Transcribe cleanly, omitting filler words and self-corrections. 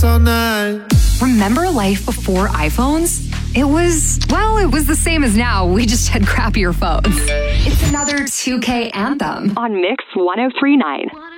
all night. Remember life before iPhones? It was the same as now. We just had crappier phones. It's another 2K anthem on Mix 1039.